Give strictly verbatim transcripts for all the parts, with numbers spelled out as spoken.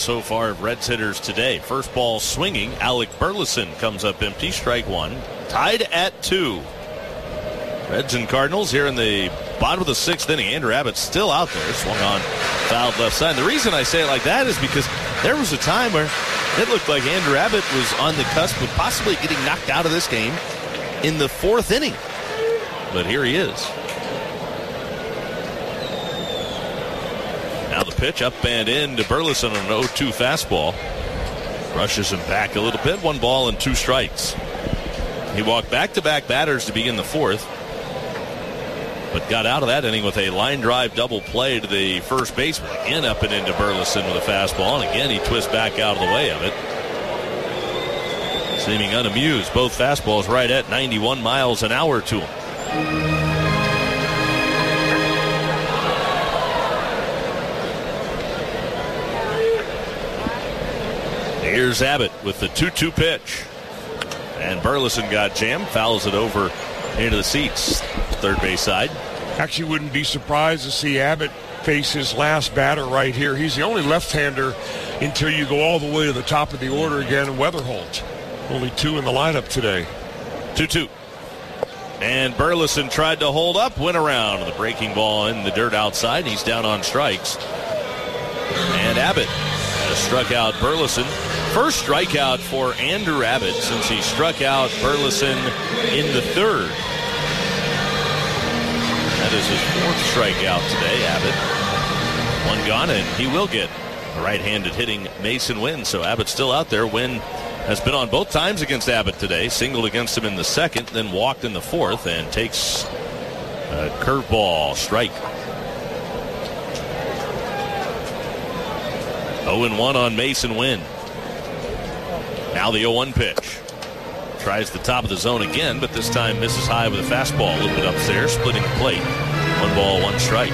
so far of Reds hitters today. First ball swinging. Alec Burleson comes up empty. Strike one. Tied at two. Reds and Cardinals here in the bottom of the sixth inning. Andrew Abbott still out there. Swung on, fouled left side. And the reason I say it like that is because there was a time where it looked like Andrew Abbott was on the cusp of possibly getting knocked out of this game in the fourth inning. But here he is. Now the pitch up and in to Burleson on an oh two fastball. Rushes him back a little bit. One ball and two strikes. He walked back-to-back batters to begin the fourth, but got out of that inning with a line drive double play to the first baseman. Again up and into Burleson with a fastball, and again he twists back out of the way of it. Seeming unamused. Both fastballs right at ninety-one miles an hour to him. Here's Abbott with the two two pitch. And Burleson got jammed, fouls it over into the seats, third base side. Actually wouldn't be surprised to see Abbott face his last batter right here. He's the only left-hander until you go all the way to the top of the order again, Weatherholt. Only two in the lineup today. two two. And Burleson tried to hold up, went around. The breaking ball in the dirt outside. He's down on strikes. And Abbott has struck out Burleson. First strikeout for Andrew Abbott since he struck out Burleson in the third. That is his fourth strikeout today, Abbott. One gone, and he will get a right-handed hitting Mason Wynn. So Abbott's still out there. Wynn has been on both times against Abbott today. Singled against him in the second, then walked in the fourth, and takes a curveball strike. oh and one on Mason Wynn. Now the oh one pitch. Tries the top of the zone again, but this time misses high with a fastball a little bit upstairs, splitting the plate. One ball, one strike.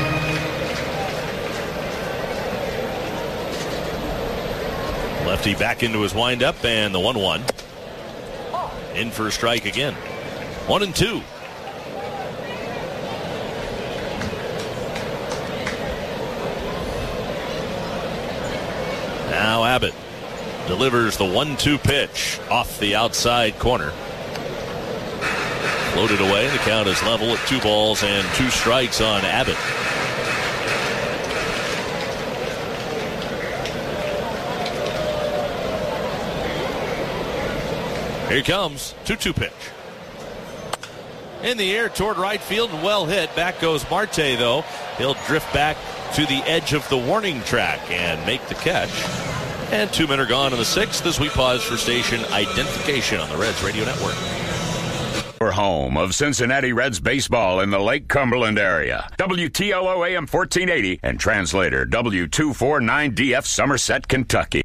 Lefty back into his windup, and the one one. In for a strike again. One and two. Now Abbott delivers the one two pitch off the outside corner. Floated away. The count is level at two balls and two strikes on Abbott. Here he comes. two two pitch. In the air toward right field and well hit. Back goes Marte, though. He'll drift back to the edge of the warning track and make the catch. And two men are gone in the sixth as we pause for station identification on the Reds Radio Network. Your home of Cincinnati Reds baseball in the Lake Cumberland area. W T L O A M fourteen eighty and translator W two forty-nine D F Somerset, Kentucky.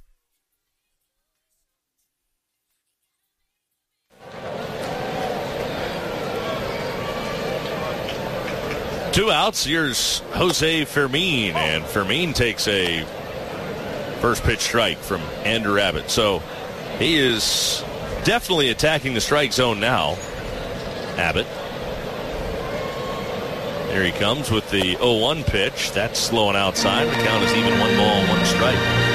Two outs. Here's Jose Fermin, and Fermin takes a first pitch strike from Andrew Abbott. So he is definitely attacking the strike zone now, Abbott. There he comes with the oh one pitch. That's slowing outside. The count is even, one ball, one strike.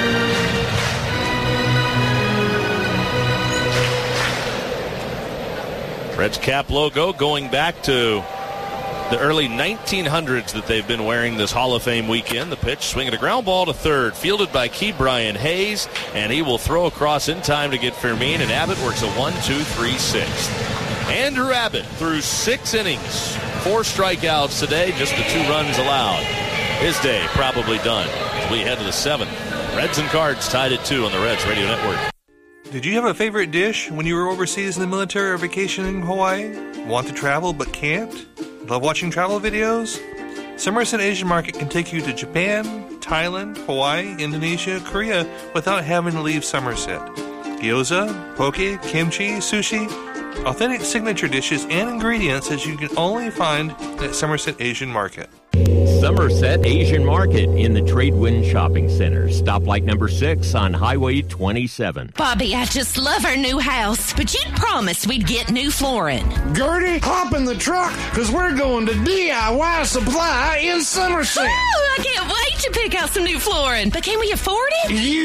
Reds cap logo going back to the early nineteen hundreds that they've been wearing this Hall of Fame weekend. The pitch, swinging a ground ball to third, fielded by Key Brian Hayes, and he will throw across in time to get Fermin, and Abbott works a one two three six. Andrew Abbott through six innings, four strikeouts today, just the two runs allowed. His day probably done. As we head to the seventh. Reds and Cards tied at two on the Reds Radio Network. Did you have a favorite dish when you were overseas in the military or vacationing in Hawaii? Want to travel but can't? Love watching travel videos? Somerset Asian Market can take you to Japan, Thailand, Hawaii, Indonesia, Korea without having to leave Somerset. Gyoza, poke, kimchi, sushi, authentic signature dishes and ingredients that you can only find at Somerset Asian Market. Somerset Asian Market in the Tradewind Shopping Center. Stoplight number six on Highway twenty-seven. Bobby, I just love our new house, but you promised we'd get new flooring. Gertie, hop in the truck, because we're going to D I Y Supply in Somerset. Oh, I can't wait to pick out some new flooring. But can we afford it? You